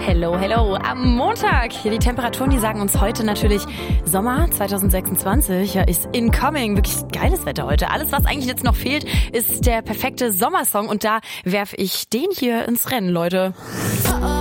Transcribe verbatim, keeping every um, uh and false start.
Hello, hello. Am Montag. Hier die Temperaturen, die sagen uns heute natürlich Sommer zwanzig sechsundzwanzig. Ja, ist incoming. Wirklich geiles Wetter heute. Alles, was eigentlich jetzt noch fehlt, ist der perfekte Sommersong. Und da werfe ich den hier ins Rennen, Leute. Oh, oh.